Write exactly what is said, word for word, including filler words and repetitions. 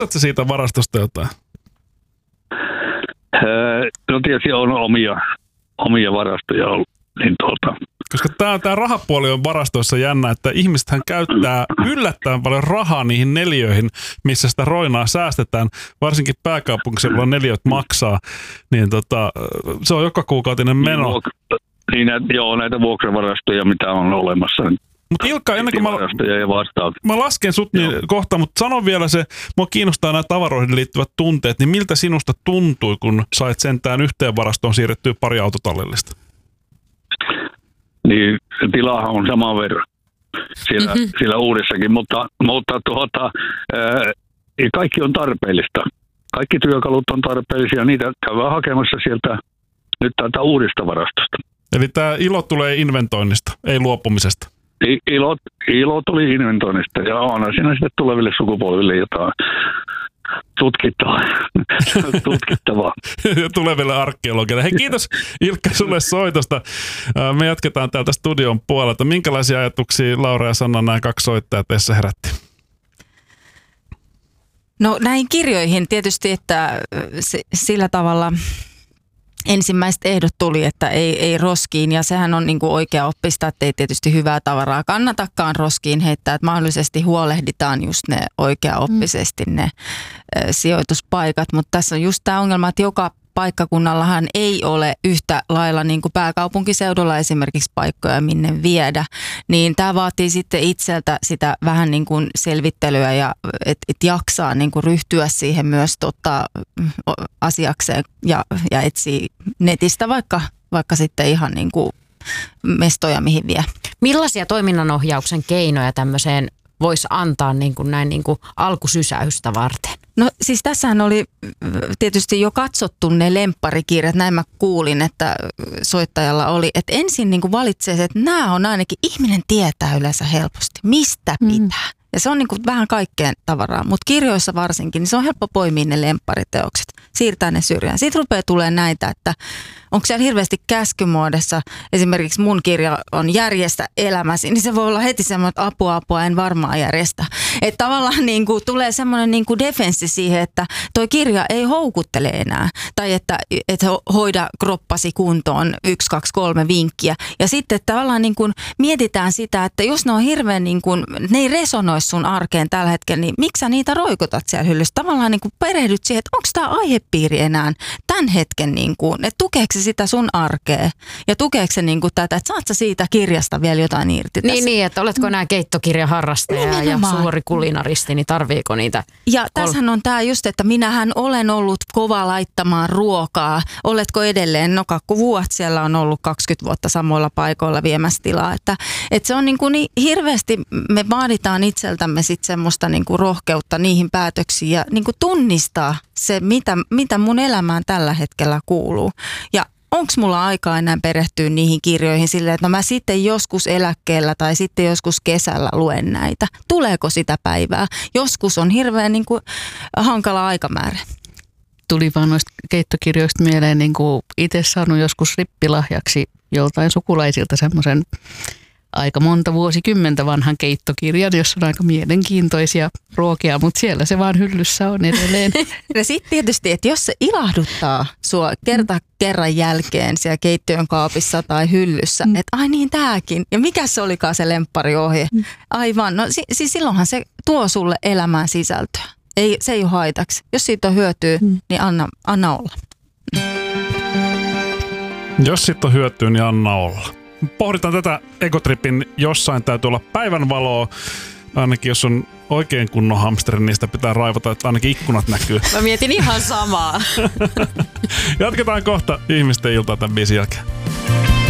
Oletko siitä varastosta jotain? Öö, no tietysti on omia, omia varastoja ollut. Niin tuolta. Koska tämä, tämä rahapuoli on varastoissa jännä, että ihmisethän käyttää yllättävän paljon rahaa niihin neliöihin, missä sitä roinaa säästetään. Varsinkin pääkaupunkiseudulla neliöt maksaa, niin tota, se on joka kuukautinen meno. Niin, vuok- niin näitä, joo, näitä vuokravarastoja, mitä on olemassa. Mutta Ilkka, ennen kuin mä, mä lasken sut niin kohta, mutta sano vielä se, mua kiinnostaa nämä tavaroihin liittyvät tunteet, niin miltä sinusta tuntui, kun sait sentään yhteen varastoon siirrettyä pari autotallillista? Niin tilahan on saman verran siellä, mm-hmm. siellä uudessakin, mutta, mutta tuota, ää, kaikki on tarpeellista. Kaikki työkalut on tarpeellisia, niitä käydään hakemassa sieltä nyt täältä uudesta varastosta. Eli tämä ilo tulee inventoinnista, ei luopumisesta? Ilo, ilo tuli inventoinnista ja on siinä sitten tuleville sukupolville jotain tutkittavaa. tutkittavaa. Tuleville arkeologeille. Hei, kiitos Ilkka sulle soitosta. Me jatketaan täältä studion puolelta. Minkälaisia ajatuksia Laura ja Sanna nämä kaksi soittajaa teissä herätti? No näihin kirjoihin tietysti, että sillä tavalla ensimmäiset ehdot tuli, että ei, ei roskiin, ja sehän on niin kuin oikea oppista, että ei tietysti hyvää tavaraa kannatakaan roskiin heittää, että mahdollisesti huolehditaan just ne oikeaoppisesti ne ä, sijoituspaikat, mutta tässä on just tämä ongelma, että joka paikkakunnallahan ei ole yhtä lailla niin kuin pääkaupunkiseudulla esimerkiksi paikkoja minne viedä, niin tämä vaatii sitten itseltä sitä vähän niin kuin selvittelyä ja että et jaksaa niin kuin ryhtyä siihen myös tota, asiakseen ja, ja etsiä netistä vaikka, vaikka sitten ihan niin kuin mestoja mihin vie. Millaisia toiminnanohjauksen keinoja tämmöiseen voisi antaa niin kuin näin niin kuin alkusysäystä varten? No siis tässähän oli tietysti jo katsottu ne lempparikirjat, näin mä kuulin, että soittajalla oli, että ensin niin kuin valitsee se, että nämä on ainakin, ihminen tietää yleensä helposti, mistä pitää. Mm. Ja se on niin kuin vähän kaikkeen tavaraa, mutta kirjoissa varsinkin, niin se on helppo poimia ne lemppariteokset, siirtää ne syrjään. Siitä rupeaa tulemaan näitä, että onko siellä hirveästi käskymuodossa, esimerkiksi mun kirja on järjestä elämäsi, niin se voi olla heti semmoinen, että apua, apua, en varmaan järjestä. Että tavallaan niin kuin tulee semmoinen niin kuin defenssi siihen, että toi kirja ei houkuttele enää. Tai että, että hoida kroppasi kuntoon, yksi, kaksi, kolme vinkkiä. Ja sitten tavallaan niin kuin mietitään sitä, että jos ne on hirveän, niin kuin, ne ei resonoi sun arkeen tällä hetkellä, niin miksi sä niitä roikotat siellä hyllyssä? Tavallaan niin kuin perehdyt siihen, että onko tämä aihepiiri enää tämän hetken, niin kuin, että tukeeko se sitä sun arkea ja tukeeko se niin kuin tätä, että saat sä siitä kirjasta vielä jotain irti tässä? Niin, niin että oletko nämä keittokirjaharrastaja Nimenomaan. Ja suuri kulinaristi, niin tarviiko niitä? Ja kol- tässähän on tämä just, että minähän olen ollut kova laittamaan ruokaa. Oletko edelleen? No kakkuvuot siellä on ollut kaksikymmentä vuotta samoilla paikoilla viemässä tilaa. Että, että se on niin kuin niin hirveästi, me vaaditaan itseltämme sitten semmoista niin kuin rohkeutta niihin päätöksiin ja niin kuin tunnistaa se, mitä, mitä mun elämään tällä hetkellä kuuluu. Ja onko mulla aikaa enää perehtyä niihin kirjoihin silleen, että no mä sitten joskus eläkkeellä tai sitten joskus kesällä luen näitä. Tuleeko sitä päivää? Joskus on hirveän niin kuin hankala aikamäärä. Tuli vaan noista keittokirjoista mieleen, niin kuin itse saanut joskus rippilahjaksi joltain sukulaisilta semmoisen aika monta vuosikymmentä vanhan keittokirjan, jossa on aika mielenkiintoisia ruokia, mutta siellä se vaan hyllyssä on edelleen. Ja sitten tietysti, että jos se ilahduttaa sua kerta kerran jälkeen siellä keittiön kaapissa tai hyllyssä, mm. että ai niin tääkin, ja mikä se olikaan se lemppariohje? Mm. Aivan, no si- siis silloinhan se tuo sulle elämään sisältöä. Ei, se ei ole haitaksi. Jos siitä on hyötyä, mm. niin anna, anna olla. Jos siitä on hyötyä, niin anna olla. Pohditaan tätä Egotripin jossain täytyy olla päivänvaloa. Ainakin jos on oikein kunnon hamsteri, niin sitä pitää raivata, että ainakin ikkunat näkyy. Mä mietin ihan samaa. Jatketaan kohta ihmisten iltaa tämän biisin jälkeen.